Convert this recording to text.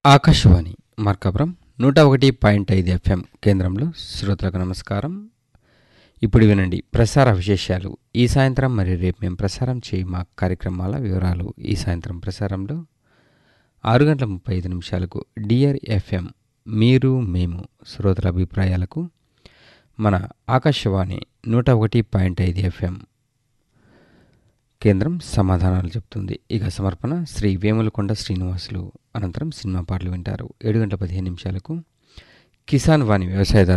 Akashvani Markapuram 101.5 FM కేంద్రంలో శ్రోతలకు నమస్కారం. ఇప్పుడు వినండి ప్రసార విశేషాలు. ఈ సాయంత్రం మరియు రేపు మేము ప్రసారం చేయ మా కార్యక్రమాల వివరాలు. ఈ సాయంత్రం ప్రసారంలో 6:35 డియర్ ఎఫ్ఎం మీరు మేము శ్రోతల అభిప్రాయాలకు మన ఆకాశవాణి 101.5 ఎఫ్ఎం కేంద్రం సమాధానాలు చెప్తుంది. ఇక సమర్పణ శ్రీ వేములకొండ శ్రీనివాసులు. అనంతరం సినిమా పాటలు వింటారు. 7:15 కిసాన్ వాణి వ్యవసాయదారు